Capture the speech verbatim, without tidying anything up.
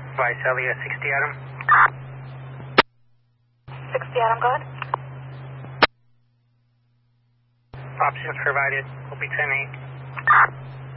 Vice Elliot, sixty Adam. sixty Adam, go ahead. Options provided will be ten eight.